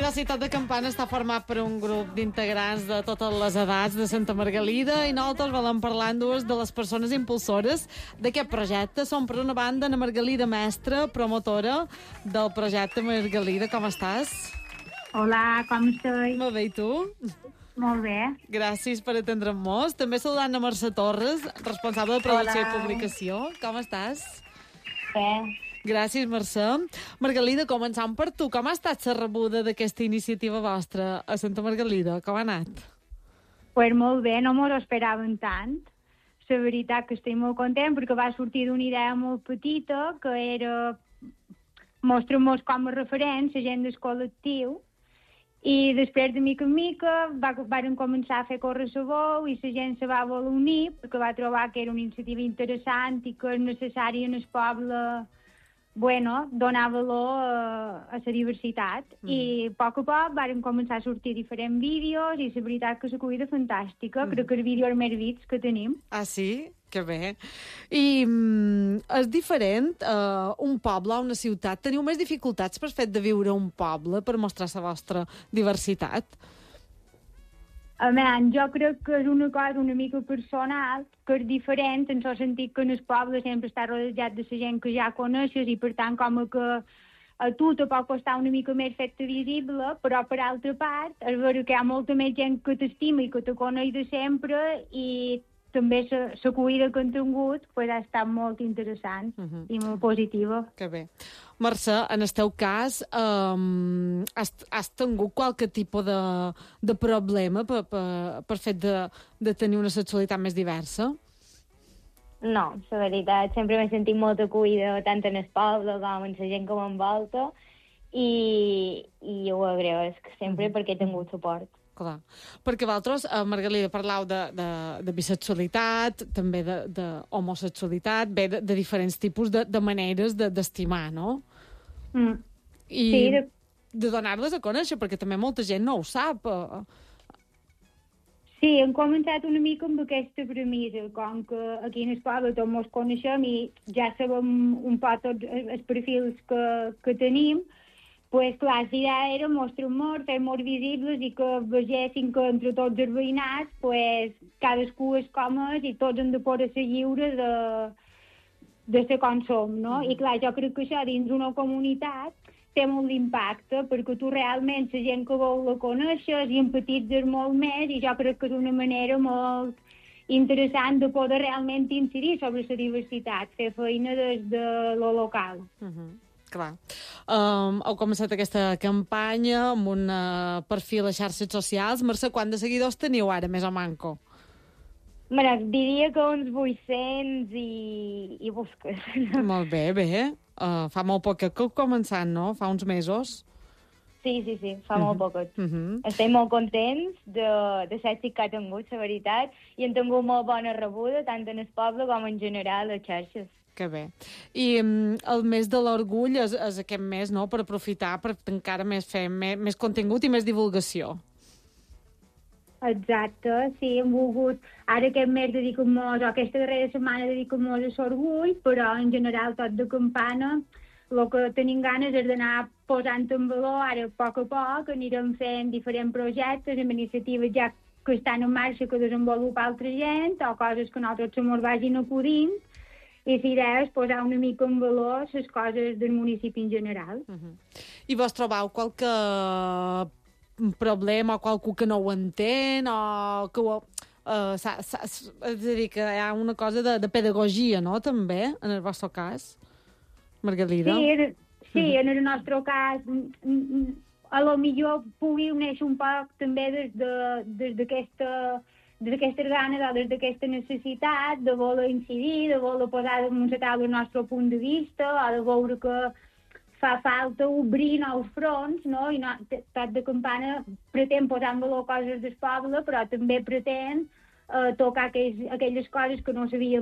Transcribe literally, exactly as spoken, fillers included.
La ciutat de Campana està format per un grup d'integrants de totes les edats de Santa Margalida i nosaltres volem parlar amb dues de les persones impulsores d'aquest projecte. Som, per una banda, Ana Margalida Mestre, promotora del projecte Margalida. Com estàs? Hola, com estàs? Molt bé, i tu? Molt bé. Gràcies per atendre'm-nos. També saludant a Mercè Torres, responsable de producció Hola. i publicació. Com estàs? Bé. Gràcies, Mercè. Margalida, començant per tu, com ha estat la rebuda d'aquesta iniciativa vostra a Santa Margalida? Com ha anat? Pues molt bé, no m'ho esperàvem tant. La veritat que estic molt content perquè va sortir d'una idea molt petita, que era mostrar-nos com a referents, la gent del col·lectiu, i després de mica en mica va, varen començar a fer córrer la veu i la gent se va voler unir perquè va trobar que era una iniciativa interessant i que és necessària en el poble, bueno, donar valor a, a la diversitat. Mm. I a poc a poc varen començar a sortir diferents vídeos i la veritat que l'acollida fantàstica. Mm. Crec que és el vídeo més vist que tenim. Ah, sí? Que bé. I mm, és diferent uh, un poble o una ciutat? Teniu més dificultats per fet de viure a un poble, per mostrar la vostra diversitat? A més, jo crec que és una cosa una mica personal, que és diferent en el sentit que en el poble sempre està rodejat de la gent que ja coneixes i per tant com que a tu te pot costar una mica més fer-te visible, però per altra part és vera que hi ha molta més gent que t'estima i que te coneix de sempre i també l'acollida que han tingut pues, ha estat molt interessant uh -huh. i molt positiva. Que bé. Mercè, en el teu cas, um, has, has tingut qualque tipus de, de problema per, per, per fet de, de tenir una sexualitat més diversa? No, la veritat, sempre m'he sentit molt acollida tant en el poble com en la gent que m'envolta i, i ho agraeixo sempre perquè he tingut suport. Clar, perquè vosaltres, eh, Margalida, parlau de, de, de bisexualitat, també de, de homosexualitat, bé, de, de diferents tipus de, de maneres d'estimar, no? Mm. I sí, de... de donar-les a conèixer, perquè també molta gent no ho sap. Eh. Sí, hem començat una mica amb aquesta premissa, com que aquí en el poble tots ens coneixem i ja sabem un poc tots els perfils que, que tenim. Pues clar, la idea era mostrar-nos, fer-nos visibles i que vegessin que entre tots els veïnats pues, cadascú és com és i tots hem de poder ser lliures de, de ser com som, no? Mm. I clar, jo crec que això dins d'una comunitat té molt d'impacte perquè tu realment la gent que vol la coneixes i empatitzes molt més i jo crec que és una manera molt interessant de poder realment incidir sobre la diversitat, fer feina des de lo local. Mm-hmm. Clar. Um, heu començat aquesta campanya amb un uh, perfil a xarxes socials. Mercè, quant de seguidors teniu ara, més o manco? Mira, diria que uns vuit-cents i, i busques. Molt bé, bé. Uh, fa molt poc que heu començat, no? Fa uns mesos. Sí, sí, sí, fa uh -huh. molt poquet. Uh -huh. Estem molt contents de, de l'èxit que ha tingut, la veritat, i hem tingut molt bona rebuda, tant en el poble com en general a les xarxes. Que bé. I um, el mes de l'orgull és, és aquest mes, no?, per aprofitar, per encara més fer més, més contingut i més divulgació. Exacte, sí, hem volgut... Ara aquest mes dediquem-nos, o aquesta darrera setmana dediquem-nos a l'orgull, però en general tot de Campana el que tenim ganes és d'anar posant en valor ara a poc a poc, anirem fent diferents projectes amb iniciatives ja que estan en marxa que desenvolupa altra gent o coses que nosaltres se mos vagin acudint. I la idea és posar una mica en valor les coses del municipi en general. Uh -huh. I vos trobeu qualque problema o qualcú que no ho entén o que ho... Uh, sa, sa, és a dir, que hi ha una cosa de, de pedagogia, no?, també, en el vostre cas, Margalida? Sí, er, sí, uh -huh. en el nostre cas, a lo millor pugui unir un poc també des d'aquesta... De, des d'aquestes ganes o des d'aquesta necessitat de voler incidir, de voler posar damunt la taula el nostre punt de vista o de veure que fa falta obrir nous fronts, no? I no, tot de Campana pretén posar en valor coses del poble, però també pretén eh, tocar aquells, aquelles coses que no sabíem